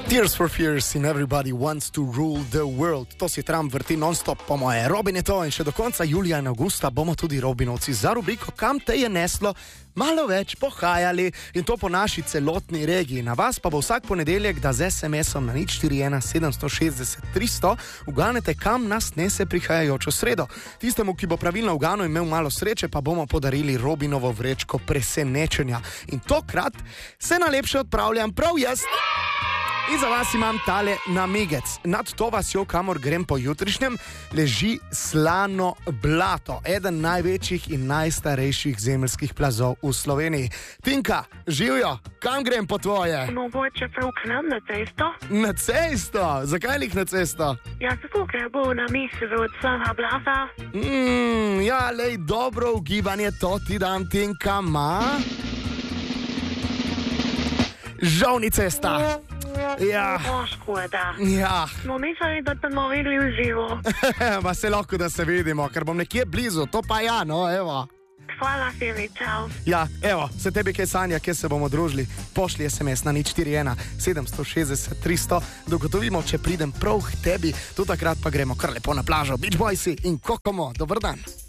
Tears for Fears in Everybody Wants to Rule the World. To si Trump vrti non-stop po moje. Robin je to in še do konca julija in augusta bomo tudi Robinovci za rubriko Kam te je neslo malo več pohajali in to po naši celotni regiji. Na vas pa bo vsak ponedeljek, da z SMS-om na 041 760 300 uganete, kam nas nese prihajajočo sredo. Tistemu, ki bo pravilno uganil in imel malo sreče, pa bomo podarili Robinovo vrečko presenečenja. In tokrat se najlepše odpravljam prav jaz. In za vas imam tale namigec. Nad to vasjo, kamor grem po jutrišnjem, leži slano blato. Eden največjih in najstarejših zemeljskih plazov v Sloveniji. Tinka, živijo, kam grem po tvoje? Mogoče prav k nam na cesto. Na cesto? Zakaj lik na cesto? Ja, tako, ker bo na misli od samega blata. Ja, lej, dobro ugibanje to ti dam, Tinka, ma? Žal ni cesta. Ja. Škoda. Ja. No, mislim, da te bomo videli v živo. Pa se lahko, da se vidimo, ker bom nekje blizu, to pa ja, no, evo. Hvala, Fili, čau. Ja, evo, se tebi kaj sanja, kje se bomo družili, pošli SMS na 041 760 300, dogotovimo, če pridem prav k tebi, tu takrat pa gremo kar lepo na plažo, Beach Boysi in Kokomo, dober dan.